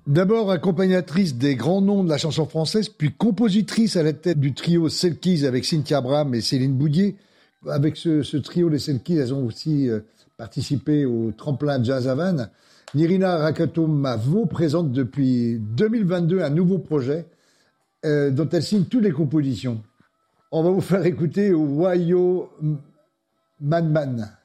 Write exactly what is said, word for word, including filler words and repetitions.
D'abord accompagnatrice des grands noms de la chanson française, puis compositrice à la tête du trio Selkies avec Cynthia Abraham et Céline Boudier. Avec ce, ce trio, les Selkies, elles ont aussi euh, participé au tremplin Jazz à Vannes. Nirina Rakato-Mavo présente depuis deux mille vingt-deux un nouveau projet euh, dont elle signe toutes les compositions. On va vous faire écouter Wayo Madman.